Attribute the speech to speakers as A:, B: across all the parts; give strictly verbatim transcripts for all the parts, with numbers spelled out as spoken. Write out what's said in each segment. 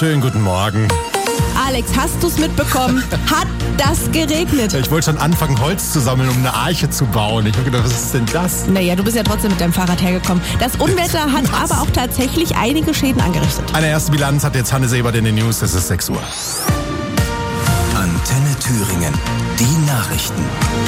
A: Schönen guten Morgen.
B: Alex, hast du es mitbekommen? Hat das geregnet?
A: Ich wollte schon anfangen, Holz zu sammeln, um eine Arche zu bauen. Ich habe gedacht, was ist denn das?
B: Naja, du bist ja trotzdem mit deinem Fahrrad hergekommen. Das Unwetter hat aber auch tatsächlich einige Schäden angerichtet.
A: Eine erste Bilanz hat jetzt Hanne Sebert in den News. Es ist sechs Uhr.
C: Antenne Thüringen. Die Nachrichten.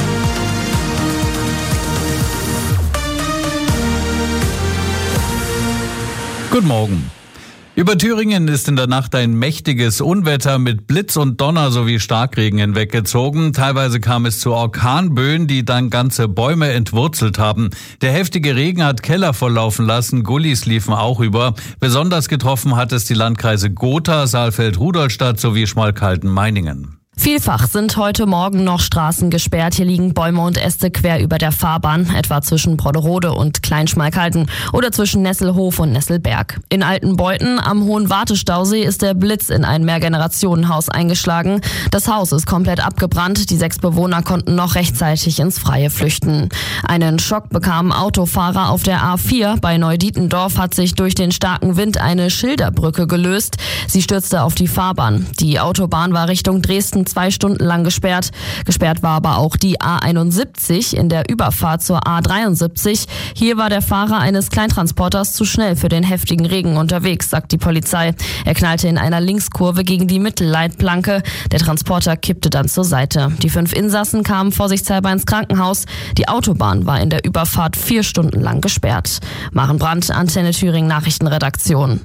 D: Guten Morgen. Über Thüringen ist in der Nacht ein mächtiges Unwetter mit Blitz und Donner sowie Starkregen hinweggezogen. Teilweise kam es zu Orkanböen, die dann ganze Bäume entwurzelt haben. Der heftige Regen hat Keller volllaufen lassen, Gullis liefen auch über. Besonders getroffen hat es die Landkreise Gotha, Saalfeld-Rudolstadt sowie Schmalkalden-Meiningen.
E: Vielfach sind heute Morgen noch Straßen gesperrt. Hier liegen Bäume und Äste quer über der Fahrbahn, etwa zwischen Brodderode und Kleinschmalkalden oder zwischen Nesselhof und Nesselberg. In Altenbeuthen am Hohen Wartestausee ist der Blitz in ein Mehrgenerationenhaus eingeschlagen. Das Haus ist komplett abgebrannt. Die sechs Bewohner konnten noch rechtzeitig ins Freie flüchten. Einen Schock bekamen Autofahrer auf der A vier. Bei Neudietendorf hat sich durch den starken Wind eine Schilderbrücke gelöst. Sie stürzte auf die Fahrbahn. Die Autobahn war Richtung Dresden zwei Stunden lang gesperrt. Gesperrt war aber auch die A einundsiebzig in der Überfahrt zur A dreiundsiebzig. Hier war der Fahrer eines Kleintransporters zu schnell für den heftigen Regen unterwegs, sagt die Polizei. Er knallte in einer Linkskurve gegen die Mittelleitplanke. Der Transporter kippte dann zur Seite. Die fünf Insassen kamen vorsichtshalber ins Krankenhaus. Die Autobahn war in der Überfahrt vier Stunden lang gesperrt. Maren Brandt, Antenne Thüringen Nachrichtenredaktion.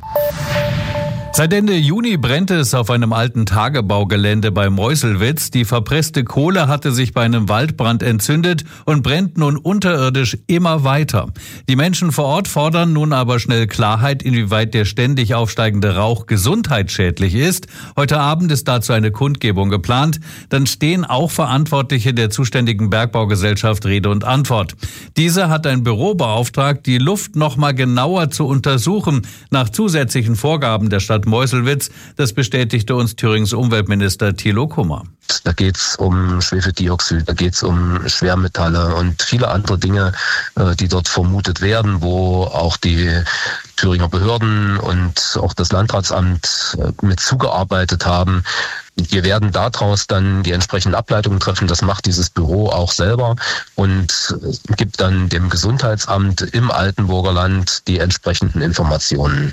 D: Seit Ende Juni brennt es auf einem alten Tagebaugelände bei Meuselwitz. Die verpresste Kohle hatte sich bei einem Waldbrand entzündet und brennt nun unterirdisch immer weiter. Die Menschen vor Ort fordern nun aber schnell Klarheit, inwieweit der ständig aufsteigende Rauch gesundheitsschädlich ist. Heute Abend ist dazu eine Kundgebung geplant. Dann stehen auch Verantwortliche der zuständigen Bergbaugesellschaft Rede und Antwort. Diese hat ein Büro beauftragt, die Luft noch mal genauer zu untersuchen, nach zusätzlichen Vorgaben der Stadt Meuselwitz. Das bestätigte uns Thürings Umweltminister Thilo Kummer.
F: Da geht's um Schwefeldioxid, da geht's um Schwermetalle und viele andere Dinge, die dort vermutet werden, wo auch die Thüringer Behörden und auch das Landratsamt mit zugearbeitet haben. Wir werden daraus dann die entsprechenden Ableitungen treffen. Das macht dieses Büro auch selber und gibt dann dem Gesundheitsamt im Altenburger Land die entsprechenden Informationen.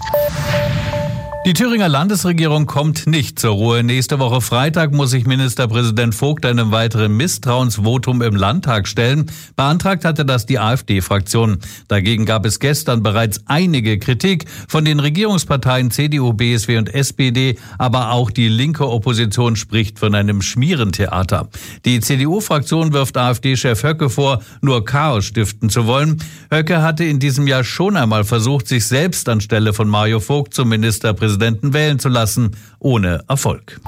D: Die Thüringer Landesregierung kommt nicht zur Ruhe. Nächste Woche Freitag muss sich Ministerpräsident Vogt einem weiteren Misstrauensvotum im Landtag stellen. Beantragt hatte das die AfD-Fraktion. Dagegen gab es gestern bereits einige Kritik von den Regierungsparteien C D U, B S W und S P D. Aber auch die linke Opposition spricht von einem Schmierentheater. Die C D U-Fraktion wirft AfD-Chef Höcke vor, nur Chaos stiften zu wollen. Höcke hatte in diesem Jahr schon einmal versucht, sich selbst anstelle von Mario Vogt zum Ministerpräsidenten wählen zu lassen, ohne Erfolg.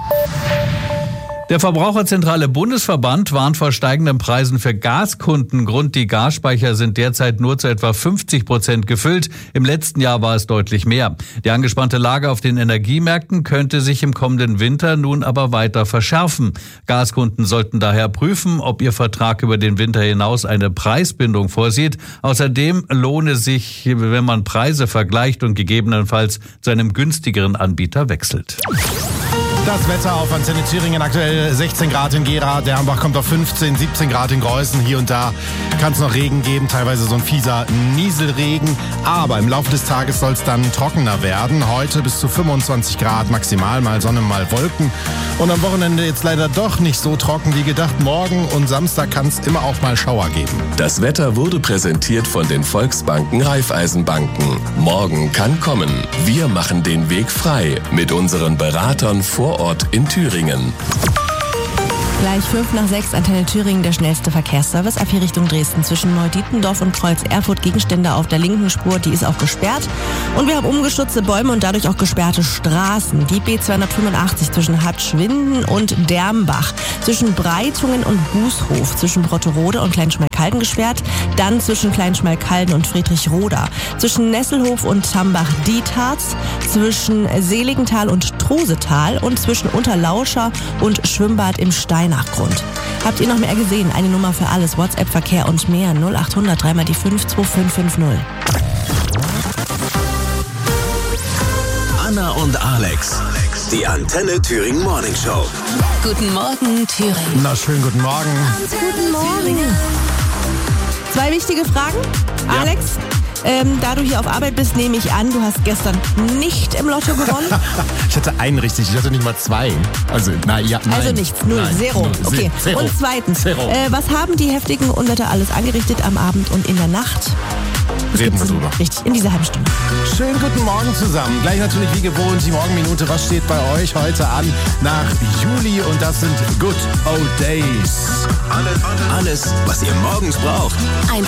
D: Der Verbraucherzentrale Bundesverband warnt vor steigenden Preisen für Gaskunden. Grund, die Gasspeicher sind derzeit nur zu etwa fünfzig Prozent gefüllt. Im letzten Jahr war es deutlich mehr. Die angespannte Lage auf den Energiemärkten könnte sich im kommenden Winter nun aber weiter verschärfen. Gaskunden sollten daher prüfen, ob ihr Vertrag über den Winter hinaus eine Preisbindung vorsieht. Außerdem lohne sich, wenn man Preise vergleicht und gegebenenfalls zu einem günstigeren Anbieter wechselt.
A: Das Wetter auf Antenne Thüringen, aktuell sechzehn Grad in Gera, der Ambach kommt auf fünfzehn, siebzehn Grad in Greußen. Hier und da kann es noch Regen geben, teilweise so ein fieser Nieselregen. Aber im Laufe des Tages soll es dann trockener werden. Heute bis zu fünfundzwanzig Grad maximal, mal Sonne, mal Wolken. Und am Wochenende jetzt leider doch nicht so trocken wie gedacht. Morgen und Samstag kann es immer auch mal Schauer geben.
G: Das Wetter wurde präsentiert von den Volksbanken Raiffeisenbanken. Morgen kann kommen. Wir machen den Weg frei mit unseren Beratern vor Ort in Thüringen.
B: Gleich fünf nach sechs, Antenne Thüringen, der schnellste Verkehrsservice. Ab hier Richtung Dresden zwischen Neudietendorf und Kreuz Erfurt. Gegenstände auf der linken Spur, die ist auch gesperrt. Und wir haben umgestürzte Bäume und dadurch auch gesperrte Straßen. Die B zweihundertfünfundachtzig zwischen Hadschwinden und Dermbach. Zwischen Breitungen und Bußhof. Zwischen Brotterode und Kleinschmalkalden gesperrt. Dann zwischen Kleinschmalkalden und Friedrichroda. Zwischen Nesselhof und Tambach-Dietharz. Zwischen Seligenthal und Trosetal. Und zwischen Unterlauscher und Schwimmbad im Stein. Nachgrund. Habt ihr noch mehr gesehen? Eine Nummer für alles, WhatsApp, Verkehr und mehr. null acht hundert drei mal die fünf zwei fünf fünf null.
C: Anna und Alex. Die Antenne Thüringen Morning Show.
H: Guten Morgen, Thüringen.
A: Na, schönen guten Morgen.
B: Guten Morgen. Zwei wichtige Fragen.
A: Ja.
B: Alex, ähm, da du hier auf Arbeit bist, nehme ich an, du hast gestern nicht im Lotto gewonnen.
A: Ich hatte einen richtig, ich hatte nicht mal zwei. Also, na ja, nein.
B: Also nichts, null,
A: Nein,
B: zero.
A: null,
B: Okay.
A: Zero.
B: Und zweitens,
A: Zero.
B: äh, was haben die heftigen Unwetter alles angerichtet am Abend und in der Nacht? Das
A: Reden
B: gibt's
A: wir drüber.
B: Richtig, in dieser halben Stunde.
A: Schönen guten Morgen zusammen. Gleich natürlich wie gewohnt die Morgenminute. Was steht bei euch heute an nach Juli? Und das sind Good Old Days.
C: Alles, was ihr morgens braucht.
H: Ein